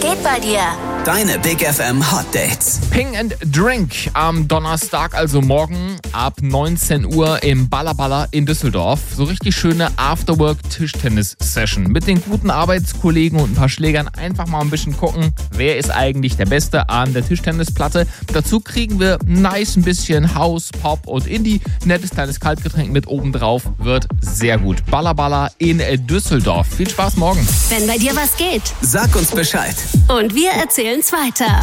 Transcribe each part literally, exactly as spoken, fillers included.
geht bei dir? Deine Big F M Hot Dates. Ping and Drink am Donnerstag, also morgen ab neunzehn Uhr im Balla in Düsseldorf. So richtig schöne Afterwork-Tischtennis-Session mit den guten Arbeitskollegen und ein paar Schlägern. Einfach mal ein bisschen gucken, wer ist eigentlich der Beste an der Tischtennisplatte. Dazu kriegen wir nice ein bisschen House, Pop und Indie. Nettes kleines Kaltgetränk mit oben drauf. Wird sehr gut. Balla in Düsseldorf. Viel Spaß morgen. Wenn bei dir was geht. Sag uns Bescheid. Und wir erzählen's weiter.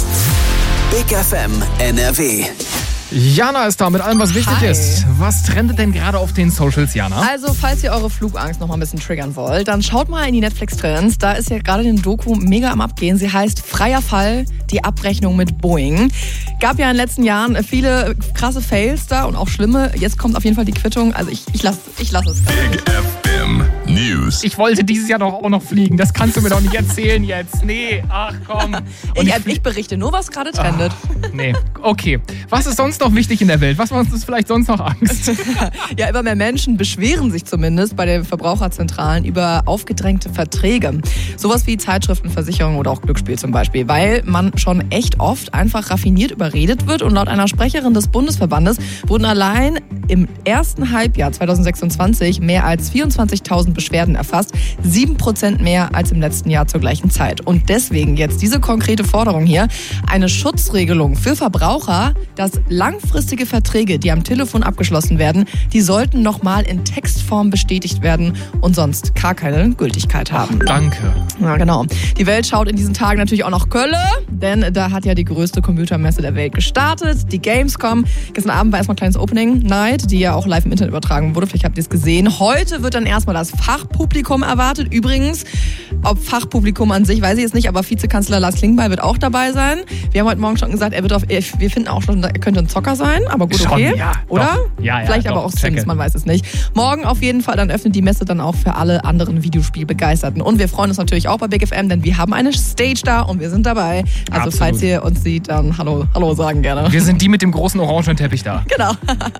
Big F M N R W. Jana ist da mit allem, was wichtig Hi. ist. Was trendet denn gerade auf den Socials, Jana? Also, falls ihr eure Flugangst noch mal ein bisschen triggern wollt, dann schaut mal in die Netflix-Trends. Da ist ja gerade eine Doku mega am Abgehen. Sie heißt Freier Fall, die Abrechnung mit Boeing. Gab ja in den letzten Jahren viele krasse Fails da und auch schlimme. Jetzt kommt auf jeden Fall die Quittung. Also ich, ich lasse ich lass es. Big F M News. Ich wollte dieses Jahr doch auch noch fliegen. Das kannst du mir doch nicht erzählen jetzt. Nee, ach komm. Und Ich, ich berichte nur, was gerade trendet. Nee, okay. Was ist sonst noch wichtig in der Welt? Was macht uns vielleicht sonst noch Angst? Ja, immer mehr Menschen beschweren sich zumindest bei den Verbraucherzentralen über aufgedrängte Verträge. Sowas wie Zeitschriften, Versicherungen oder auch Glücksspiel zum Beispiel. Weil man schon echt oft einfach raffiniert überredet wird. Und laut einer Sprecherin des Bundesverbandes wurden allein im ersten Halbjahr zwanzig sechsundzwanzig mehr als vierundzwanzigtausend Beschwerden erfasst. sieben Prozent mehr als im letzten Jahr zur gleichen Zeit. Und deswegen jetzt diese konkrete Forderung hier. Eine Schutzregelung für Verbraucher, dass langfristige Verträge, die am Telefon abgeschlossen werden, die sollten nochmal in Textform bestätigt werden und sonst gar keine Gültigkeit haben. Danke. Ja, genau. Die Welt schaut in diesen Tagen natürlich auch nach Köln, denn da hat ja die größte Computermesse der Welt gestartet, die Gamescom. Gestern Abend war erstmal ein kleines Opening Night, die ja auch live im Internet übertragen wurde. Vielleicht habt ihr es gesehen. Heute wird dann erstmal das Fachpublikum erwartet. Übrigens, ob Fachpublikum an sich, weiß ich jetzt nicht, aber Vizekanzler Lars Klingbeil wird auch dabei sein. Wir haben heute Morgen schon gesagt, er wird auf, wir finden auch schon, er könnte ein Zocker sein, aber gut, okay. Schon, ja, oder? Doch. Ja, ja, Vielleicht doch, aber auch checke. Sims, man weiß es nicht. Morgen auf jeden Fall, dann öffnet die Messe dann auch für alle anderen Videospielbegeisterten. Und wir freuen uns natürlich auch bei Big F M, denn wir haben eine Stage da und wir sind dabei. Also Absolut. falls ihr uns seht, dann hallo, hallo sagen gerne. Wir sind die mit dem großen orangenen Teppich da. Genau.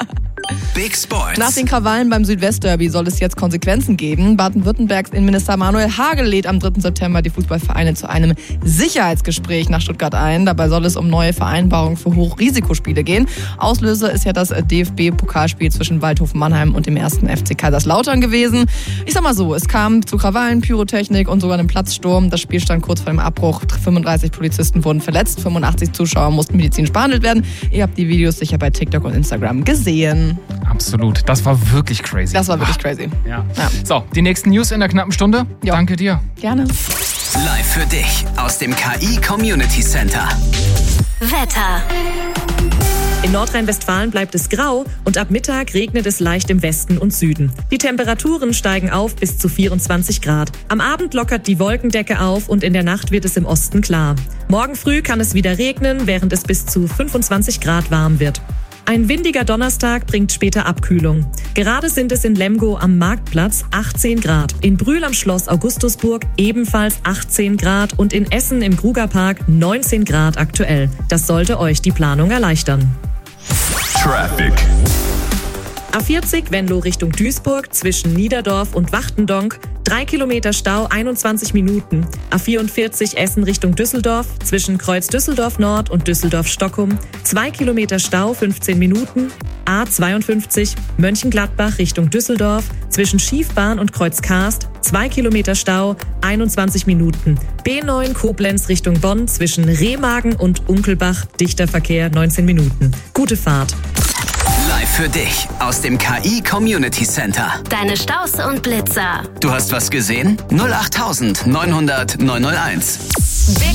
Big Sports. Nach den Krawallen beim Südwestderby soll es jetzt Konsequenzen geben. Baden-Württembergs Innenminister Manuel Hagel lädt am dritten September die Fußballvereine zu einem Sicherheitsgespräch nach Stuttgart ein. Dabei soll es um neue Vereinbarungen für Hochrisikospiele gehen. Auslöser ist ja das D F B-Pokalspiel zwischen Waldhof Mannheim und dem ersten F C Kaiserslautern gewesen. Ich sag mal so, es kam zu Krawallen, Pyrotechnik und sogar einem Platzsturm. Das Spiel stand kurz vor dem Abbruch. fünfunddreißig Polizisten wurden verletzt, fünfundachtzig Zuschauer mussten medizinisch behandelt werden. Ihr habt die Videos sicher bei TikTok und Instagram gesehen. Absolut. Das war wirklich crazy. Das war wirklich crazy. Ja. Ja. So, die nächsten News in der knappen Stunde. Ja. Danke dir. Gerne. Live für dich aus dem K I Community Center. Wetter. In Nordrhein-Westfalen bleibt es grau und ab Mittag regnet es leicht im Westen und Süden. Die Temperaturen steigen auf bis zu vierundzwanzig Grad. Am Abend lockert die Wolkendecke auf und in der Nacht wird es im Osten klar. Morgen früh kann es wieder regnen, während es bis zu fünfundzwanzig Grad warm wird. Ein windiger Donnerstag bringt später Abkühlung. Gerade sind es in Lemgo am Marktplatz achtzehn Grad, in Brühl am Schloss Augustusburg ebenfalls achtzehn Grad und in Essen im Grugerpark neunzehn Grad aktuell. Das sollte euch die Planung erleichtern. Traffic. A vierzig Venlo Richtung Duisburg zwischen Niederdorf und Wachtendonk. Drei Kilometer Stau, einundzwanzig Minuten. A vierundvierzig Essen Richtung Düsseldorf zwischen Kreuz Düsseldorf Nord und Düsseldorf Stockholm. Zwei Kilometer Stau, fünfzehn Minuten. A zweiundfünfzig Mönchengladbach Richtung Düsseldorf zwischen Schiefbahn und Kreuz Karst. Zwei Kilometer Stau, einundzwanzig Minuten. B neun Koblenz Richtung Bonn zwischen Remagen und Unkelbach. Dichter Verkehr, neunzehn Minuten. Gute Fahrt. Live für dich aus dem K I Community Center. Deine Staus und Blitzer. Du hast was gesehen? null acht neunhundert neunhunderteins.